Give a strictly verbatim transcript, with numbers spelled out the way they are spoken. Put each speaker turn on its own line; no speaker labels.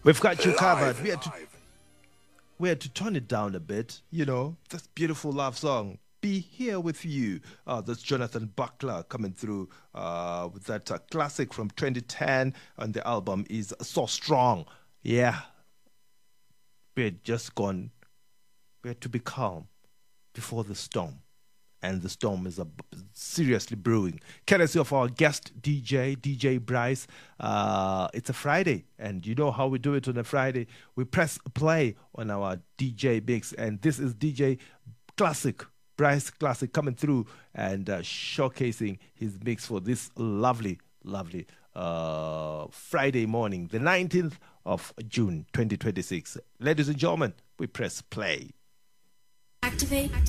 We've got you covered. We had to we had to turn it down a bit, you know. This beautiful love song, Be Here With You. Uh, that's Jonathan Buckler coming through uh, with that uh, classic from twenty ten, and the album is So Strong. Yeah, we had just gone, we had to be calm before the storm. And the storm is a, seriously brewing. Courtesy of our guest D J, D J Bryce. Uh, it's a Friday, and you know how we do it on a Friday. We press play on our D J mix, and this is D J Classic, Bryce Classic, coming through and uh, showcasing his mix for this lovely, lovely uh, Friday morning, the nineteenth of June, twenty twenty-six. Ladies and gentlemen, we press play.
Activate